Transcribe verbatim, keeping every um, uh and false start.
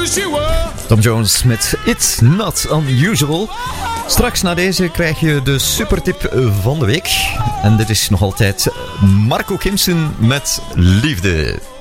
Tom Jones met It's Not Unusual. Straks na deze krijg je de supertip van de week. En dit is nog altijd Marco Kimsen met Liefde.